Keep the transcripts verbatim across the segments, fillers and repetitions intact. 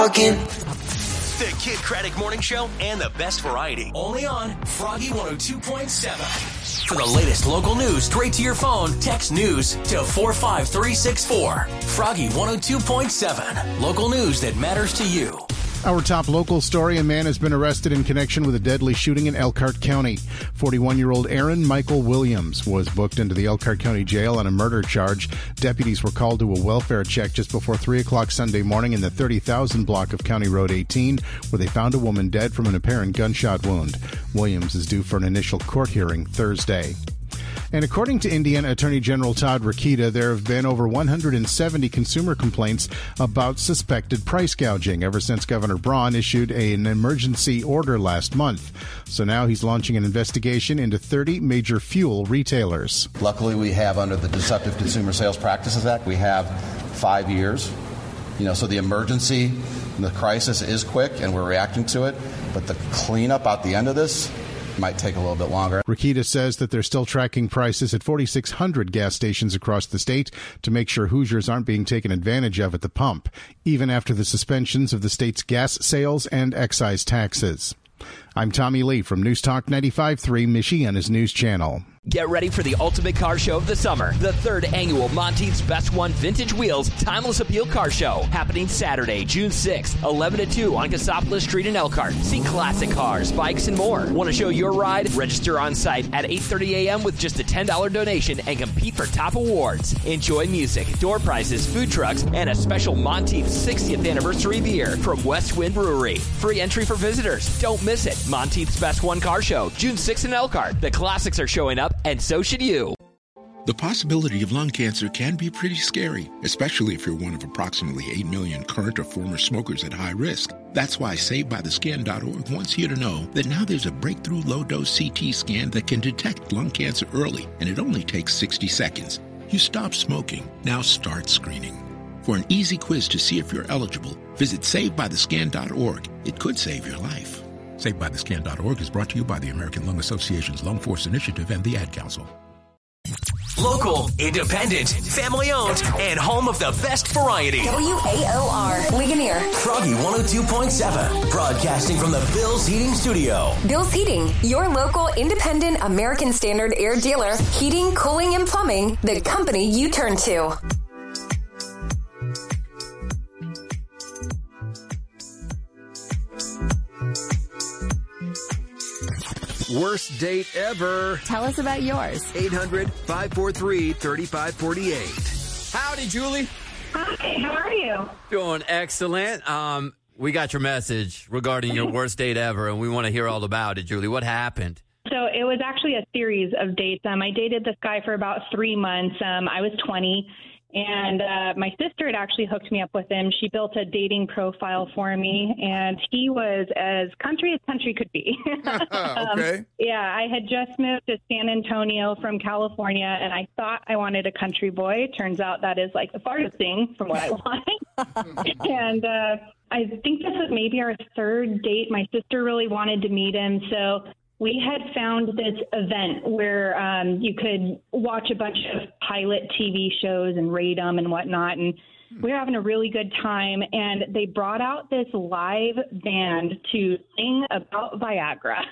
The Kid Craddock Morning Show and the best variety. Only on Froggy one oh two point seven. For the latest local news straight to your phone, text news to four five three six four. Froggy one oh two point seven. Local news that matters to you. Our top local story, a man has been arrested in connection with a deadly shooting in Elkhart County. forty-one-year-old Aaron Michael Williams was booked into the Elkhart County Jail on a murder charge. Deputies were called to a welfare check just before three o'clock Sunday morning in the thirty thousand block of County Road eighteen, where they found a woman dead from an apparent gunshot wound. Williams is due for an initial court hearing Thursday. And according to Indiana Attorney General Todd Rokita, there have been over one hundred seventy consumer complaints about suspected price gouging ever since Governor Braun issued an emergency order last month. So now he's launching an investigation into thirty major fuel retailers. Luckily, we have, under the Deceptive Consumer Sales Practices Act, we have five years. You know, so the emergency and the crisis is quick, and we're reacting to it. But the cleanup at the end of this might take a little bit longer. Rokita says that they're still tracking prices at forty-six hundred gas stations across the state to make sure Hoosiers aren't being taken advantage of at the pump, even after the suspensions of the state's gas sales and excise taxes. I'm Tommy Lee from News Talk ninety-five point three, Michiana's News Channel. Get ready for the ultimate car show of the summer. The third annual Monteith's Best One Vintage Wheels Timeless Appeal Car Show. Happening Saturday, June sixth, eleven to two on Cassopolis Street in Elkhart. See classic cars, bikes, and more. Want to show your ride? Register on site at eight thirty a.m. with just a ten dollars donation and compete for top awards. Enjoy music, door prizes, food trucks, and a special Monteith sixtieth anniversary beer from West Wind Brewery. Free entry for visitors. Don't miss it. Monteith's Best One Car Show, June sixth in Elkhart. The classics are showing up, and so should you. The possibility of lung cancer can be pretty scary, especially if you're one of approximately eight million current or former smokers at high risk. That's why Saved By The Scan dot org wants you to know that now there's a breakthrough low-dose C T scan that can detect lung cancer early, and it only takes sixty seconds. You stop smoking, now start screening. For an easy quiz to see if you're eligible, visit Saved By The Scan dot org. It could save your life. Saved By The Scan dot org is brought to you by the American Lung Association's Lung Force Initiative and the Ad Council. Local, independent, family-owned, and home of the best variety. W A O R, Ligonier. Froggy one oh two point seven, broadcasting from the Bill's Heating Studio. Bill's Heating, your local independent American Standard air dealer. Heating, cooling, and plumbing, the company you turn to. Worst date ever. Tell us about yours. eight hundred, five four three, three five four eight. Howdy, Julie. Hi, how are you? Doing excellent. Um, we got your message regarding your worst date ever, and we want to hear all about it, Julie. What happened? So it was actually a series of dates. Um, I dated this guy for about three months. Um, I was twenty. And uh, my sister had actually hooked me up with him. She built a dating profile for me, and he was as country as country could be. Okay. um, yeah, I had just moved to San Antonio from California, and I thought I wanted a country boy. Turns out that is like the farthest thing from what I want. and uh, I think this was maybe our third date. My sister really wanted to meet him, so we had found this event where um, you could watch a bunch of pilot T V shows and rate them and whatnot. And we were having a really good time. And they brought out this live band to sing about Viagra.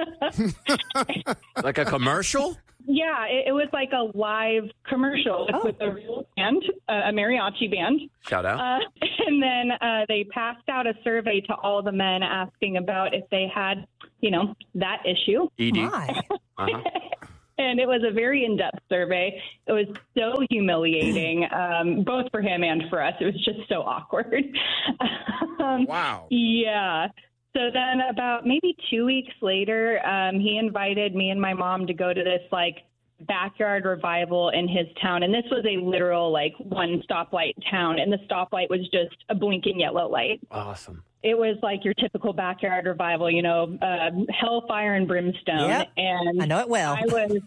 Like a commercial? Yeah, it, it was like a live commercial oh. with a real band, uh, a mariachi band. Shout out. Uh, and then uh, they passed out a survey to all the men asking about if they had, you know, that issue. E D. Uh-huh. And it was a very in-depth survey. It was so humiliating, um, both for him and for us. It was just so awkward. um, wow. Yeah. So then about maybe two weeks later, um, he invited me and my mom to go to this like backyard revival in his town. And this was a literal like one stoplight town. And the stoplight was just a blinking yellow light. Awesome. It was like your typical backyard revival, you know, uh, hellfire and brimstone. Yep. And I know it well. I was,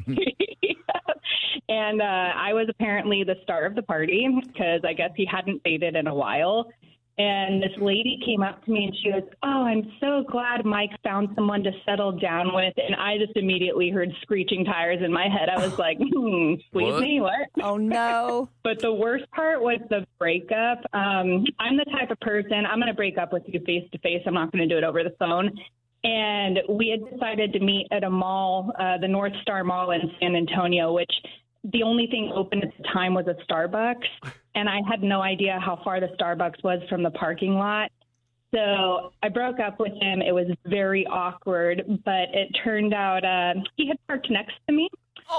and uh, I was apparently the star of the party because I guess he hadn't dated in a while. And this lady came up to me and she goes, "Oh, I'm so glad Mike found someone to settle down with." And I just immediately heard screeching tires in my head. I was like, hmm, squeeze What? me, what? Oh, no. But the worst part was the breakup. Um, I'm the type of person, I'm going to break up with you face to face. I'm not going to do it over the phone. And we had decided to meet at a mall, uh, the North Star Mall in San Antonio, which the only thing open at the time was a Starbucks. And I had no idea how far the Starbucks was from the parking lot. So I broke up with him. It was very awkward, but it turned out uh, he had parked next to me.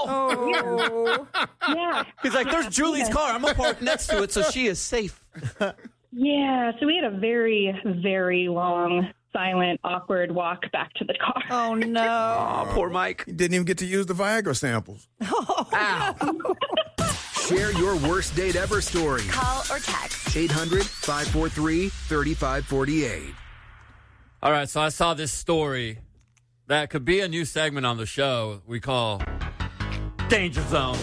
Oh. Yeah. He's like, "There's Julie's car. I'm going to park next to it so she is safe." Yeah. So we had a very, very long, silent, awkward walk back to the car. Oh, no. Oh, poor Mike. You didn't even get to use the Viagra samples. Ow. Share your worst date ever story. Call or text. eight hundred, five four three, three five four eight. All right, so I saw this story that could be a new segment on the show we call Danger Zone.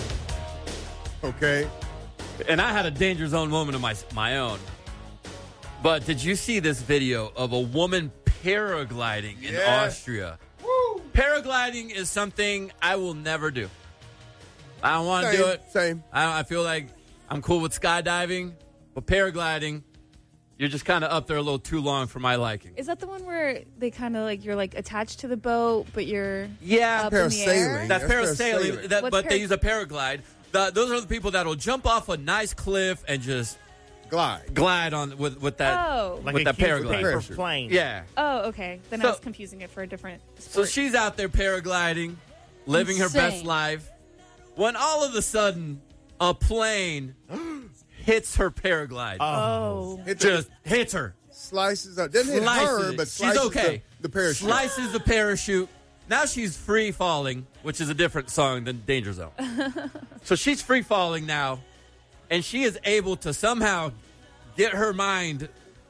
Okay. And I had a Danger Zone moment of my, my own. But did you see this video of a woman paragliding in Yeah. Austria? Woo. Paragliding is something I will never do. I don't want to Same, do it. same. I, I feel like I'm cool with skydiving, but paragliding, you're just kind of up there a little too long for my liking. Is that the one where they kind of like you're like attached to the boat, but you're Yeah, up in the air? Parasailing. That's That's parasailing, parasailing. that, What's but para- they use a paraglide. The, those are the people that'll jump off a nice cliff and just Glide. glide on with with that Oh. Like with a that cute paraglide. paper Parachute. plane. Yeah. Oh, okay. Then So- I was confusing it for a different So sport. she's out there paragliding, living her best Insane. life, when all of a sudden a plane hits her paraglide. Oh. It Just hits her. slices up. Doesn't hit Slices her, it. but She's slices okay. the, the parachute. Slices the parachute. Now she's free falling, which is a different song than Danger Zone. So she's free falling now, and she is able to somehow get her mind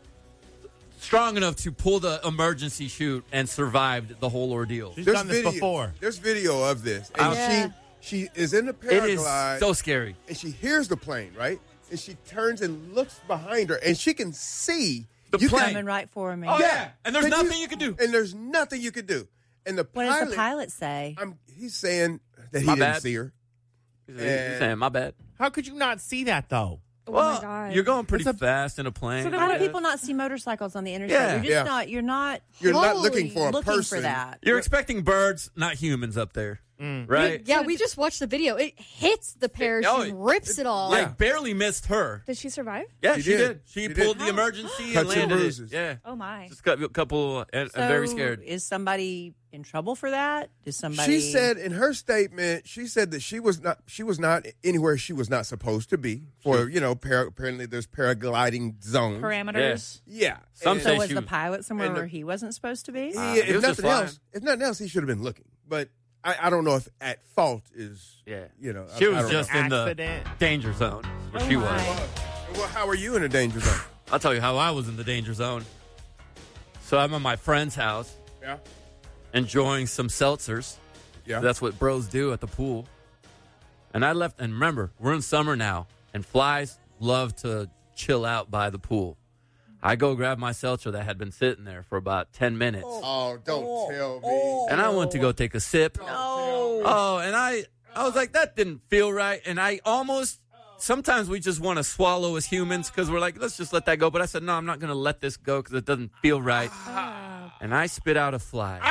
strong enough to pull the emergency chute and survived the whole ordeal. She's There's done this video, before. There's video of this. And Yeah. she she is in the It is paraglide. so scary. and she hears the plane, right? And she turns and looks behind her, and she can see The you plane. Can, Coming right for me. Oh, yeah. And there's But nothing you can do. And there's nothing you can do. And the What pilot, does the pilot say? I'm, he's saying that he My didn't bad. see her. He's saying, my bad. How could you not see that, though? Oh Well, my God. you're going pretty It's a- fast in a plane. So then How do what- people not see motorcycles on the interstate? Yeah. You're just Yeah. not. You're not. You're not Holy- looking for a looking person. for that. You're expecting birds, not humans up there. Right? Yeah, we just watched the video. It hits the parachute, oh, and rips it all. Like, barely missed her. Did she survive? Yeah, She she, did. did. She, She pulled did. the emergency Cuts and and landed it. bruises. Yeah. Oh my. Just got a couple, and So I'm very scared. Is somebody in trouble for that? Is somebody? She said in her statement, she said that she was not she was not anywhere she was not supposed to be for you know para, apparently there's paragliding zones. Parameters. Yeah. Some And- So say was she the was- pilot somewhere and the- where he wasn't supposed to be? He- Uh, he if was just nothing flying. else, if nothing else, he should have been looking. But I, I don't know if at fault is Yeah. you know She I, I was don't just know. in the Accident. danger zone where Oh she my. was. Well, how are you in a danger zone? I'll tell you how I was in the danger zone. So I'm at my friend's house Yeah. enjoying some seltzers. Yeah. That's what bros do at the pool. And I left, and remember, we're in summer now, and flies love to chill out by the pool. I go grab my seltzer that had been sitting there for about ten minutes. Oh, don't tell me. And I went to go take a sip. No. Oh, and I, I was like, that didn't feel right. And I almost, sometimes we just want to swallow as humans because we're like, let's just let that go. But I said, no, I'm not going to let this go because it doesn't feel right. And I spit out a fly.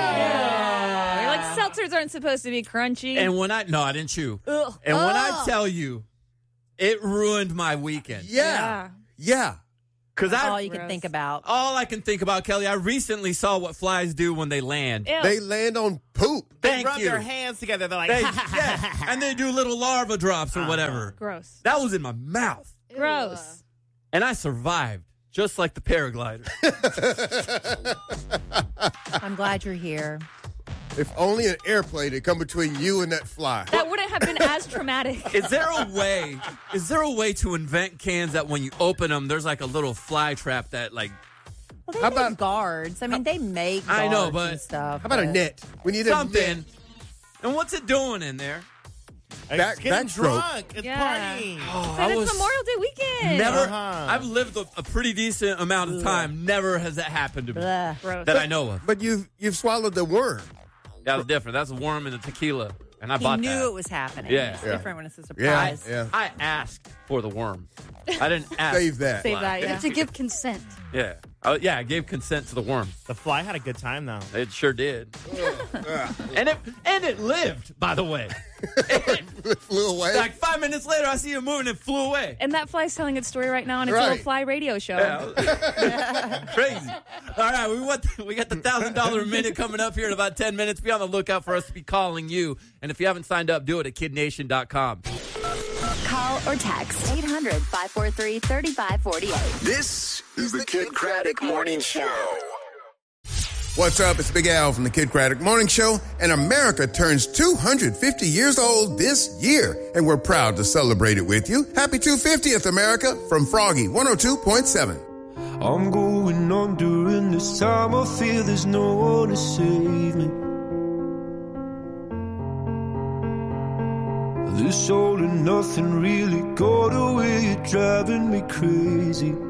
Oh, you're like seltzers aren't supposed to be crunchy. And when I, no, I didn't chew. Ugh. And when I Ugh. tell you, it ruined my weekend. Yeah. Yeah. Because That's I, all you can think about. all I can think about, Kelly, I recently saw what flies do when they land. Ew. They land on poop. They Thank rub you. their hands together. They're like, They, yes, and they do little larva drops or whatever. Gross. That was in my mouth. Gross. And I survived, just like the paraglider. I'm glad you're here. If only an airplane had come between you and that fly. That wouldn't have been as traumatic. Is there a way? Is there a way to invent cans that when you open them, there's like a little fly trap that like? Well, they How make about- guards. I mean, they make guards I know, but and stuff. How about a but- net? We need a net. Something. And what's it doing in there? back, getting backstroke. drunk. It's Yeah. partying. Oh, And I it's was Memorial Day weekend. never. Uh-huh. I've lived a, a pretty decent amount of time. Never has that happened to me Blah. Gross. that I know of. But you've you've swallowed the worm. That was different. That's a worm in the tequila, and I He bought knew that. it was happening. Yeah. It's Yeah. different when it's a Yeah, surprise. yeah. I asked for the worm. I didn't ask. Save that. Save that, yeah. To give consent. Yeah. Oh, yeah, I gave consent to the worm. The fly had a good time, though. It sure did. and it and it lived, by the way. It flew away. Like five minutes later, I see it moving and it flew away. And that fly's telling its story right now on its Right. little fly radio show. Yeah. Crazy. All right, we want we got the thousand dollar a minute coming up here in about ten minutes. Be on the lookout for us to be calling you. And if you haven't signed up, do it at kid nation dot com. Call or text eight hundred, five four three, three five four eight. This is the Kid Craddock Morning Show. What's up? It's Big Al from the Kid Craddock Morning Show, and America turns two hundred fifty years old this year, and we're proud to celebrate it with you. Happy two hundred fiftieth, America, from Froggy one oh two point seven. I'm going on during this time. I feel there's no one to save me. This all and nothing really got away, you're driving me crazy.